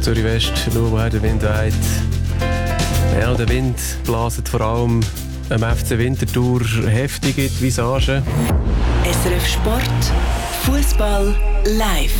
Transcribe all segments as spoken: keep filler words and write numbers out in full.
Zürich West, schau, woher der Wind weht. Ja, der Wind bläst vor allem am F C Winterthur heftig in die Visage. S R F Sport, Fußball live.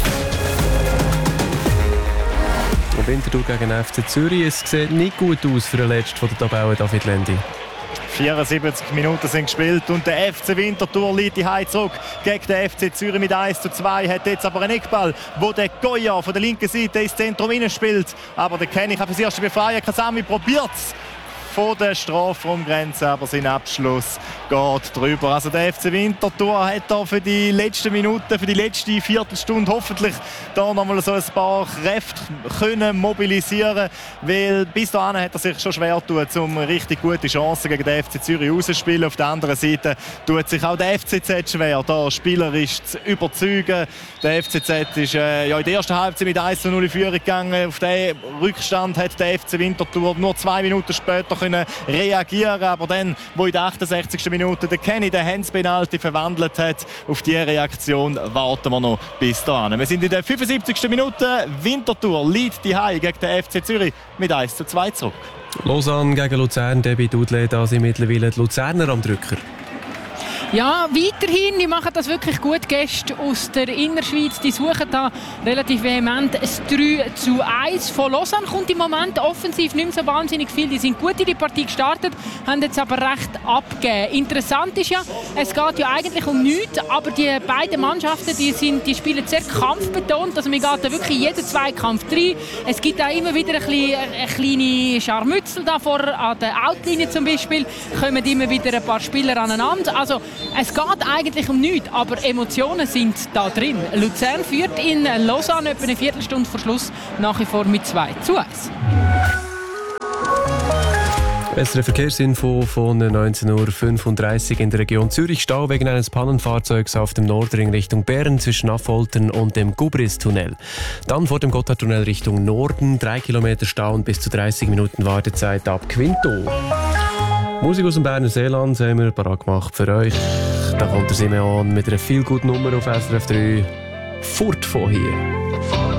Und Winterthur gegen F C Zürich. Es sieht nicht gut aus für den Letzten von der Tabelle, David Lendi. vierundsiebzig Minuten sind gespielt und der F C Winterthur liegt die Heim zurück gegen den F C Zürich mit eins zu zwei. Hat jetzt aber einen Eckball, wo der Goya von der linken Seite ins Zentrum spielt. Aber der Kenny kann fürs erste befreien. Kasami probiert es von der Strafraumgrenze, aber sein Abschluss geht drüber. Also der F C Winterthur hat da für die letzten Minuten, für die letzte Viertelstunde hoffentlich da noch mal so ein paar Kräfte können mobilisieren, weil bis dahin hat er sich schon schwer getan, um richtig gute Chancen gegen den F C Zürich rauszuspielen. Auf der anderen Seite tut sich auch der F C Z schwer, da spielerisch zu überzeugen. Der F C Z ist äh, ja in der ersten Halbzeit mit eins zu null in Führung gegangen. Auf den Rückstand hat der F C Winterthur nur zwei Minuten später können reagieren, aber dann, wo in der achtundsechzigsten Minute der Kenny den Hands-Penalty verwandelt hat, auf diese Reaktion warten wir noch bis dahin. Wir sind in der fünfundsiebzigsten Minute. Winterthur liegt die Heim gegen den F C Zürich mit eins zu zwei zurück. Lausanne gegen Luzern, Debbie Dudley, da sind mittlerweile die Luzerner am Drücker. Ja, weiterhin, die machen das wirklich gut. Gäste aus der Innerschweiz, die suchen da relativ vehement. Ein drei zu eins von Lausanne kommt im Moment offensiv nicht mehr so wahnsinnig viel. Die sind gut in die Partie gestartet, haben jetzt aber recht abgegeben. Interessant ist ja, es geht ja eigentlich um nichts, aber die beiden Mannschaften, die, sind, die spielen sehr kampfbetont. Also man geht da wirklich jeden Zweikampf rein. Es gibt auch immer wieder ein bisschen, eine kleine Scharmützel da vor, an der Outlinie zum Beispiel. Kommen immer wieder ein paar Spieler aneinander. Also es geht eigentlich um nichts, aber Emotionen sind da drin. Luzern führt in Lausanne etwa eine Viertelstunde vor Schluss nach wie vor mit zwei zu eins. Bessere Verkehrsinfo von neunzehn Uhr fünfunddreißig in der Region Zürich. Stau wegen eines Pannenfahrzeugs auf dem Nordring Richtung Bern zwischen Affoltern und dem Gubris-Tunnel. Dann vor dem Gotthardtunnel Richtung Norden. Drei Kilometer Stau und bis zu dreißig Minuten Wartezeit ab Quinto. Musik aus dem Berner Seeland haben wir parat gemacht für euch. Da kommt der Simeon mit einer viel guten Nummer auf S R F drei. Fort von hier.